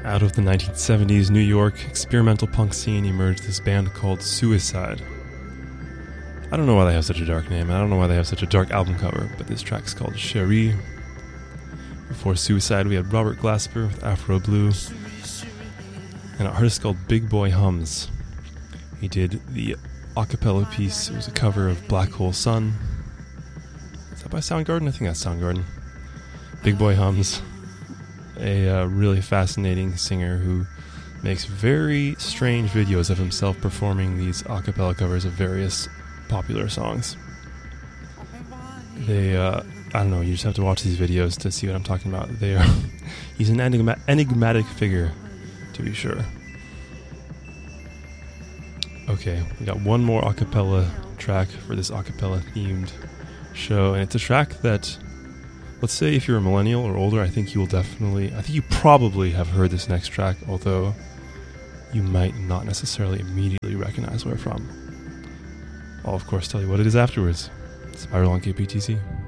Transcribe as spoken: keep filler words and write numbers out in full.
Out of the nineteen seventies New York experimental punk scene emerged this band called Suicide. I don't know why they have such a dark name, and I don't know why they have such a dark album cover, but this track's called Cherie. Before Suicide, we had Robert Glasper with Afro Blue, and an artist called Big Boy Hums. He did the a cappella piece. It was a cover of Black Hole Sun. Is that by Soundgarden? I think that's Soundgarden. Big Boy Hums, a uh, really fascinating singer who makes very strange videos of himself performing these a cappella covers of various popular songs. They, uh, I don't know, you just have to watch these videos to see what I'm talking about. They are, he's an enigma- enigmatic figure, to be sure. Okay, we got one more a cappella track for this a cappella themed show, and it's a track that, let's say if you're a millennial or older, I think you will definitely, I think you probably have heard this next track, although you might not necessarily immediately recognize where from. I'll of course tell you what it is afterwards. Spiral on K P T C.